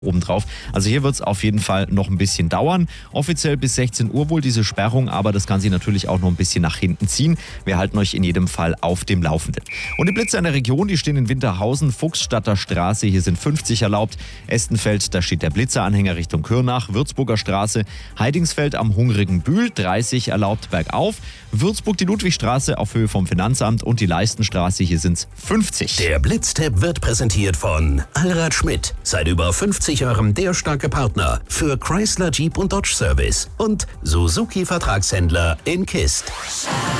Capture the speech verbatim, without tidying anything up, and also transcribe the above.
obendrauf. Also hier wird es auf jeden Fall noch ein bisschen dauern. Offiziell bis sechzehn Uhr wohl diese Sperrung, aber das kann sich natürlich auch noch ein bisschen nach hinten ziehen. Wir halten euch in jedem Fall auf dem Laufenden. Und die Blitze in der Region, die stehen in Winterhausen, Fuchsstadter Straße, hier sind fünfzig erlaubt. Estenfeld, da steht der Blitzeranhänger Richtung Kürnach. Würzburger Straße, Heidingsfeld am hungrigen Bühl, dreißig erlaubt bergauf. Würzburg die Ludwigstraße auf Höhe vom Finanzamt und die Leistenstraße, hier sind es fünfzig. Der Blitztipp wird präsentiert von Allrad Schmidt. Seit über fünfzig Jahren der starke Partner für Chrysler, Jeep und Dodge Service und Suzuki Vertragshändler in Kist.